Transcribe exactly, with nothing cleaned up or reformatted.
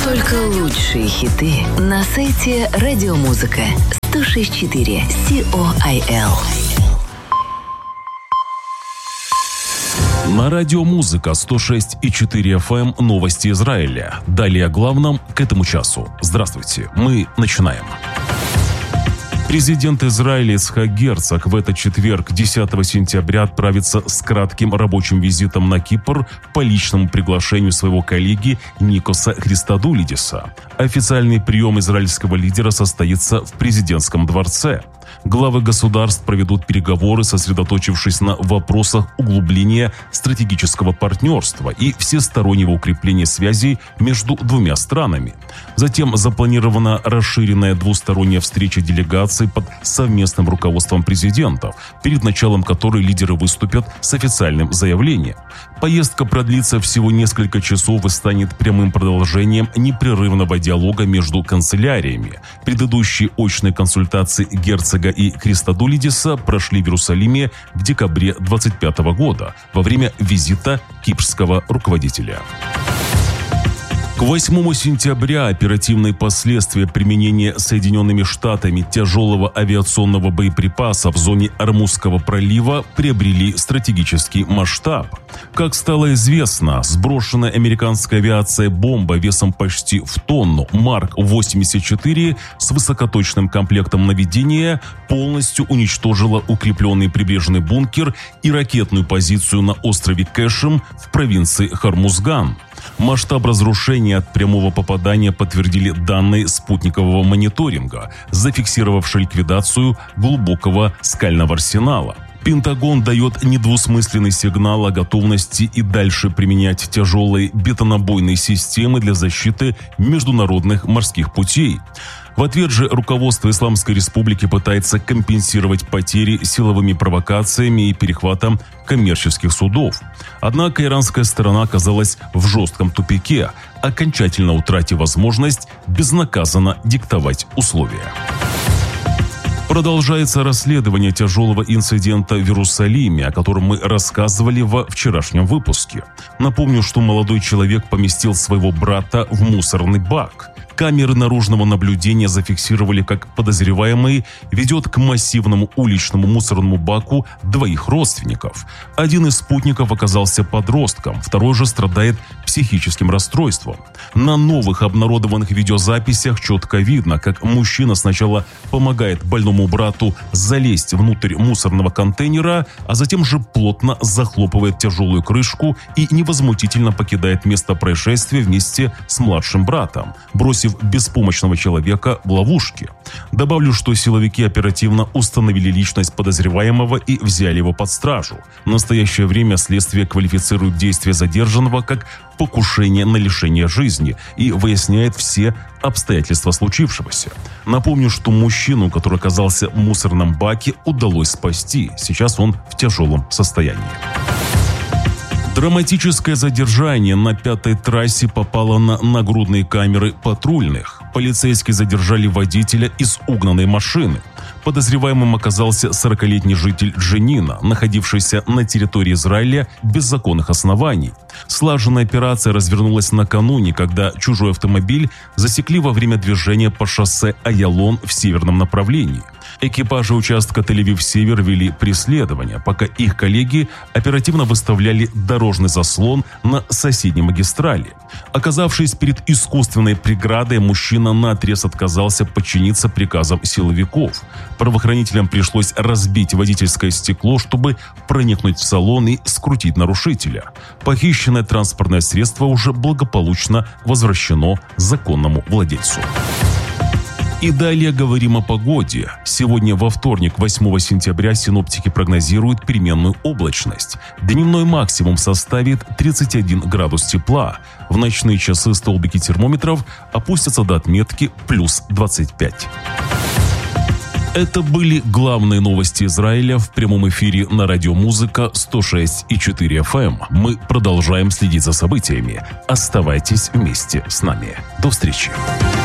Только лучшие хиты на сайте Радиомузыка сто шесть и четыре си о ай эл. На Радиомузыка сто шесть и четыре эф эм новости Израиля. Далее о главном к этому часу. Здравствуйте, мы начинаем. Президент Израиля Ицхак Герцог в этот четверг, десятого сентября, отправится с кратким рабочим визитом на Кипр по личному приглашению своего коллеги Никоса Христодулидиса. Официальный прием израильского лидера состоится в президентском дворце. Главы государств проведут переговоры, сосредоточившись на вопросах углубления стратегического партнерства и всестороннего укрепления связей между двумя странами. Затем запланирована расширенная двусторонняя встреча делегаций под совместным руководством президентов, перед началом которой лидеры выступят с официальным заявлением. Поездка продлится всего несколько часов и станет прямым продолжением непрерывного диалога между канцеляриями. Предыдущие очные консультации Герцога и Христодулидиса прошли в Иерусалиме в декабре двадцать пятого года во время визита кипрского руководителя. К восьмому сентября оперативные последствия применения Соединенными Штатами тяжелого авиационного боеприпаса в зоне Ормузского пролива приобрели стратегический масштаб. Как стало известно, сброшенная американская авиация бомба весом почти в тонну Марк восемьдесят четыре с высокоточным комплектом наведения полностью уничтожила укрепленный прибрежный бункер и ракетную позицию на острове Кэшем в провинции Хормузган. Масштаб разрушения от прямого попадания подтвердили данные спутникового мониторинга, зафиксировавшие ликвидацию глубокого скального арсенала. Пентагон дает недвусмысленный сигнал о готовности и дальше применять тяжелые бетонобойные системы для защиты международных морских путей. В ответ же руководство Исламской Республики пытается компенсировать потери силовыми провокациями и перехватом коммерческих судов. Однако иранская сторона оказалась в жестком тупике, окончательно утратив возможность безнаказанно диктовать условия. Продолжается расследование тяжелого инцидента в Иерусалиме, о котором мы рассказывали во вчерашнем выпуске. Напомню, что молодой человек поместил своего брата в мусорный бак. Камеры наружного наблюдения зафиксировали, как подозреваемый ведет к массивному уличному мусорному баку двоих родственников. Один из спутников оказался подростком, второй же страдает психическим расстройством. На новых обнародованных видеозаписях четко видно, как мужчина сначала помогает больному брату залезть внутрь мусорного контейнера, а затем же плотно захлопывает тяжелую крышку и невозмутительно покидает место происшествия вместе с младшим братом, бросив беспомощного человека в ловушке. Добавлю, что силовики оперативно установили личность подозреваемого и взяли его под стражу. В настоящее время следствие квалифицирует действия задержанного как покушение на лишение жизни и выясняет все обстоятельства случившегося. Напомню, что мужчину, который оказался в мусорном баке, удалось спасти. Сейчас он в тяжелом состоянии. Драматическое задержание на пятой трассе попало на нагрудные камеры патрульных. Полицейские задержали водителя из угнанной машины. Подозреваемым оказался сорокалетний житель Дженина, находившийся на территории Израиля без законных оснований. Слаженная операция развернулась накануне, когда чужой автомобиль засекли во время движения по шоссе Аялон в северном направлении. Экипажи участка Тель-Авив-Север вели преследование, пока их коллеги оперативно выставляли дорожный заслон на соседней магистрали. Оказавшись перед искусственной преградой, мужчина наотрез отказался подчиниться приказам силовиков. Правоохранителям пришлось разбить водительское стекло, чтобы проникнуть в салон и скрутить нарушителя. Похищенное транспортное средство уже благополучно возвращено законному владельцу. И далее говорим о погоде. Сегодня во вторник, восьмого сентября, синоптики прогнозируют переменную облачность. Дневной максимум составит тридцать один градус тепла. В ночные часы столбики термометров опустятся до отметки плюс двадцать пять. Это были главные новости Израиля в прямом эфире на Радиомузыка сто шесть и четыре эф эм. Мы продолжаем следить за событиями. Оставайтесь вместе с нами. До встречи.